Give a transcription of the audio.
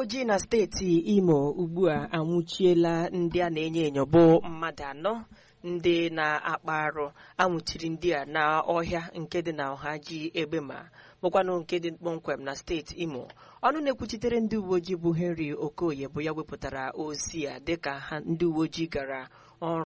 ojii na steeti Imo ugbu a anwụchiela ndị a na-enyo enyo bụ mmadụ anọ ndị na-akpa arụ. Anwụchiri ndị a na ọhịa nke dị na Ọhaji Egbema bụkwanụ nke dị kpọmkwem na steeti Imo. Ọnụ na-ekwuchitere ndị uwe ojii bụ Henry Okoye bụ ya wepụtara ozi a dịka ndị uwe ojii gara ọrụ